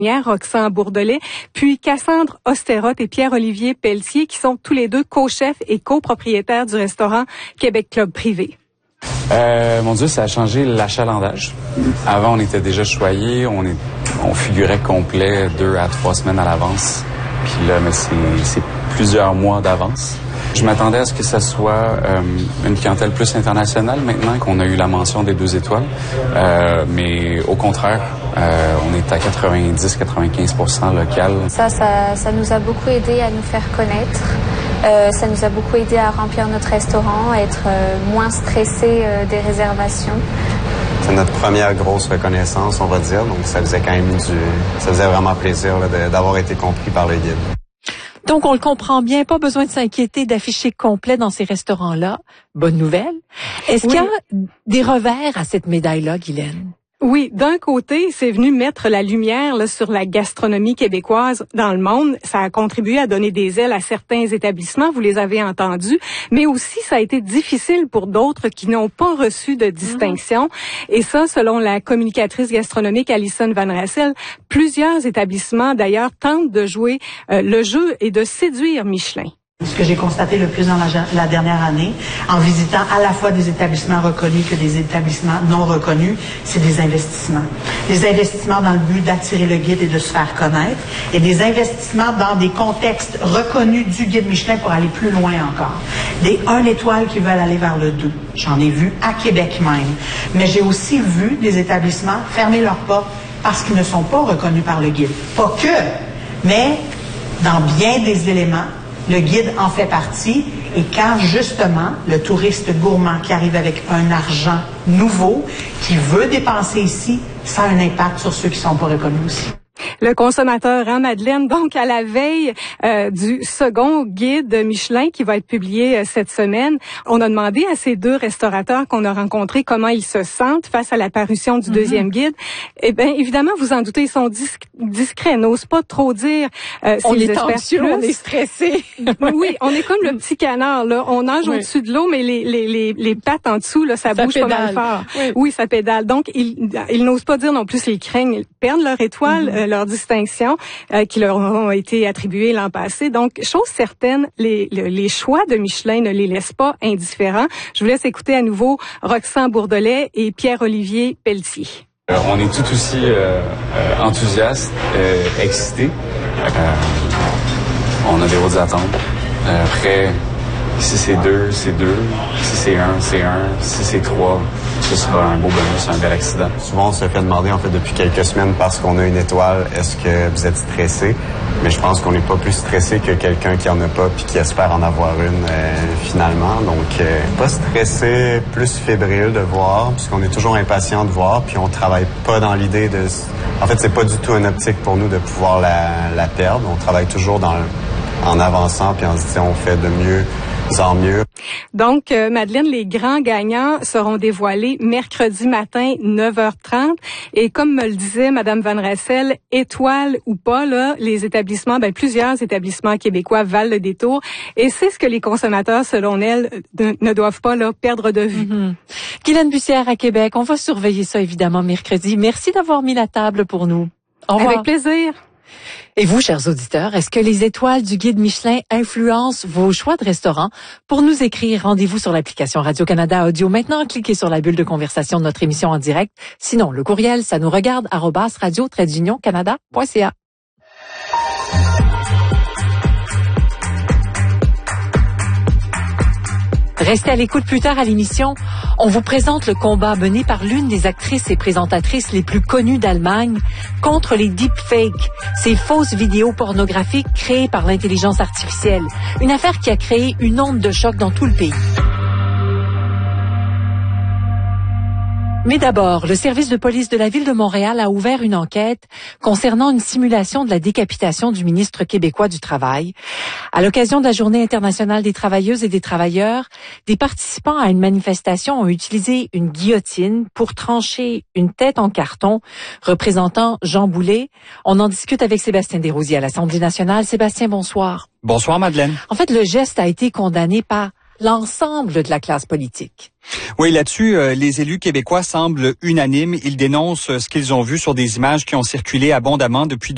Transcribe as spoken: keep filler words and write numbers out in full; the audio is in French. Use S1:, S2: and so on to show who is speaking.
S1: Roxane Bourdelet, puis Cassandre Osterotte et Pierre-Olivier Pelletier, qui sont tous les deux co-chefs et copropriétaires du restaurant Québec Club Privé.
S2: Euh, mon Dieu, ça a changé l'achalandage. Avant, on était déjà choyés, on, est, on figurait complet deux à trois semaines à l'avance. Puis là, mais c'est, c'est plusieurs mois d'avance. Je m'attendais à ce que ça soit euh, une clientèle plus internationale maintenant qu'on a eu la mention des deux étoiles. Euh, mais au contraire, euh, on est à quatre-vingt-dix à quatre-vingt-quinze pour cent local.
S3: Ça, ça, ça nous a beaucoup aidé à nous faire connaître. Euh, ça nous a beaucoup aidé à remplir notre restaurant, à être euh, moins stressé euh, des réservations.
S4: C'est notre première grosse reconnaissance, on va dire. Donc, ça faisait quand même du... Ça faisait vraiment plaisir là, de, d'avoir été compris par le guide.
S5: Donc, on le comprend bien, pas besoin de s'inquiéter d'afficher complet dans ces restaurants-là. Bonne nouvelle. Est-ce oui. qu'il y a des revers à cette médaille-là, Guylaine?
S1: Oui, d'un côté, c'est venu mettre la lumière là, sur la gastronomie québécoise dans le monde. Ça a contribué à donner des ailes à certains établissements, vous les avez entendus, mais aussi ça a été difficile pour d'autres qui n'ont pas reçu de distinction. Mm-hmm. Et ça, selon la communicatrice gastronomique Alison Van Rassel, plusieurs établissements d'ailleurs tentent de jouer euh, le jeu et de séduire Michelin.
S6: Ce que j'ai constaté le plus dans la, la dernière année, en visitant à la fois des établissements reconnus que des établissements non reconnus, c'est des investissements. Des investissements dans le but d'attirer le guide et de se faire connaître, et des investissements dans des contextes reconnus du guide Michelin pour aller plus loin encore. Des un étoile qui veulent aller vers le deux. J'en ai vu à Québec même. Mais j'ai aussi vu des établissements fermer leurs portes parce qu'ils ne sont pas reconnus par le guide. Pas que, mais dans bien des éléments, le guide en fait partie, et quand justement le touriste gourmand qui arrive avec un argent nouveau, qui veut dépenser ici, ça a un impact sur ceux qui ne sont pas reconnus aussi.
S1: Le consommateur, hein, Madeleine, donc à la veille euh, du second guide Michelin qui va être publié euh, cette semaine, on a demandé à ces deux restaurateurs qu'on a rencontrés comment ils se sentent face à la parution du mm-hmm. deuxième guide. Eh bien, évidemment, vous en doutez, ils sont dis- discrets, n'osent pas trop dire euh,
S5: on
S1: s'ils
S5: est
S1: espèrent
S5: anxieux,
S1: plus.
S5: On est stressé.
S1: Oui, on est comme le petit canard, là. On nage oui. au-dessus de l'eau, mais les, les, les, les pattes en dessous, là, ça, ça bouge pédale. Pas mal fort. Oui. oui, ça pédale. Donc, ils, ils n'osent pas dire non plus s'ils craignent perdre leur étoile, mm-hmm. euh, leur distinctions euh, qui leur ont été attribuées l'an passé. Donc, chose certaine, les, les, les choix de Michelin ne les laissent pas indifférents. Je vous laisse écouter à nouveau Roxane Bourdelet et Pierre-Olivier Pelletier.
S2: Euh, on est tout aussi euh, euh, enthousiastes, euh, excités. Euh, on a des hautes attentes. Euh, après, si c'est deux, c'est deux. Si c'est un, c'est un. Si c'est trois, ce sera un beau bonus, un bel accident.
S4: Souvent, on se fait demander, en fait, depuis quelques semaines, parce qu'on a une étoile, est-ce que vous êtes stressé? Mais je pense qu'on n'est pas plus stressé que quelqu'un qui en a pas puis qui espère en avoir une, euh, finalement. Donc, euh, pas stressé, plus fébrile de voir, puisqu'on est toujours impatient de voir, puis on travaille pas dans l'idée de... En fait, c'est pas du tout une optique pour nous de pouvoir la, la perdre. On travaille toujours dans le... en avançant, puis en se disant, on fait de mieux en mieux.
S1: Donc, euh, Madeleine, les grands gagnants seront dévoilés mercredi matin, neuf heures trente. Et comme me le disait Madame Van Rassel, étoile ou pas, là, les établissements, ben, plusieurs établissements québécois valent le détour. Et c'est ce que les consommateurs, selon elle, de, ne doivent pas là, perdre de vue.
S5: Mm-hmm. Guylaine Bussière à Québec, on va surveiller ça évidemment mercredi. Merci d'avoir mis la table pour nous. Au revoir.
S1: Avec plaisir.
S5: Et vous, chers auditeurs, est-ce que les étoiles du guide Michelin influencent vos choix de restaurant? Pour nous écrire, rendez-vous sur l'application Radio-Canada Audio. Maintenant, cliquez sur la bulle de conversation de notre émission en direct. Sinon, le courriel, ça nous regarde, arobase radio trait d'union canada point c a. Restez à l'écoute plus tard à l'émission. On vous présente le combat mené par l'une des actrices et présentatrices les plus connues d'Allemagne contre les deepfakes, ces fausses vidéos pornographiques créées par l'intelligence artificielle. Une affaire qui a créé une onde de choc dans tout le pays. Mais d'abord, le service de police de la Ville de Montréal a ouvert une enquête concernant une simulation de la décapitation du ministre québécois du Travail. À l'occasion de la Journée internationale des travailleuses et des travailleurs, des participants à une manifestation ont utilisé une guillotine pour trancher une tête en carton représentant Jean Boulet. On en discute avec Sébastien Desrosiers à l'Assemblée nationale. Sébastien, bonsoir.
S7: Bonsoir, Madeleine.
S5: En fait, le geste a été condamné par l'ensemble de la classe politique.
S7: Oui, là-dessus, euh, les élus québécois semblent unanimes. Ils dénoncent euh, ce qu'ils ont vu sur des images qui ont circulé abondamment depuis